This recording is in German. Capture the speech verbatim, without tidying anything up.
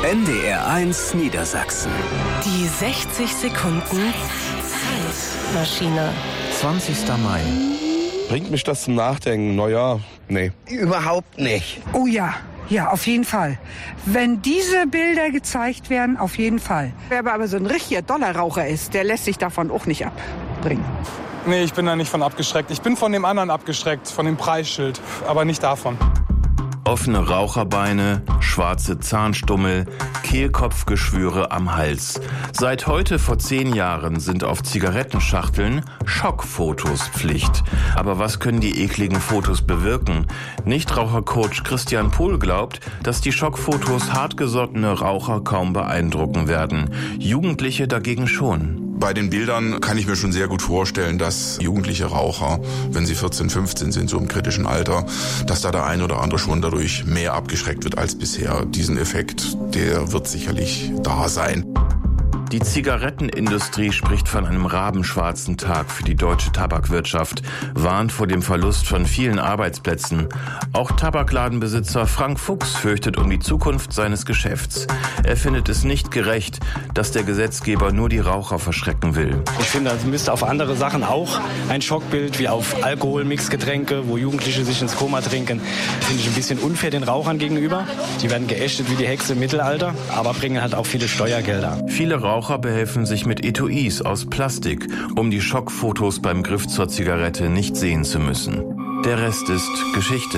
N D R eins Niedersachsen. Die sechzig Sekunden Zeitmaschine. zwanzigster Mai. Bringt mich das zum Nachdenken? Naja, nee. Überhaupt nicht. Oh ja, ja, auf jeden Fall. Wenn diese Bilder gezeigt werden, auf jeden Fall. Wer aber so ein richtiger Dollarraucher ist, der lässt sich davon auch nicht abbringen. Nee, ich bin da nicht von abgeschreckt. Ich bin von dem anderen abgeschreckt, von dem Preisschild, aber nicht davon. Offene Raucherbeine, schwarze Zahnstummel, Kehlkopfgeschwüre am Hals. Seit heute vor zehn Jahren sind auf Zigarettenschachteln Schockfotos Pflicht. Aber was können die ekligen Fotos bewirken? Nichtrauchercoach Christian Pohl glaubt, dass die Schockfotos hartgesottene Raucher kaum beeindrucken werden. Jugendliche dagegen schon. Bei den Bildern kann ich mir schon sehr gut vorstellen, dass jugendliche Raucher, wenn sie vierzehn, fünfzehn sind, so im kritischen Alter, dass da der ein oder andere schon dadurch mehr abgeschreckt wird als bisher. Diesen Effekt, der wird sicherlich da sein. Die Zigarettenindustrie spricht von einem rabenschwarzen Tag für die deutsche Tabakwirtschaft, warnt vor dem Verlust von vielen Arbeitsplätzen. Auch Tabakladenbesitzer Frank Fuchs fürchtet um die Zukunft seines Geschäfts. Er findet es nicht gerecht, dass der Gesetzgeber nur die Raucher verschrecken will. Ich finde, es müsste auf andere Sachen auch ein Schockbild, wie auf Alkoholmixgetränke, wo Jugendliche sich ins Koma trinken, finde ich ein bisschen unfair den Rauchern gegenüber. Die werden geächtet wie die Hexe im Mittelalter, aber bringen halt auch viele Steuergelder. Viele Raucher behelfen sich mit Etuis aus Plastik, um die Schockfotos beim Griff zur Zigarette nicht sehen zu müssen. Der Rest ist Geschichte.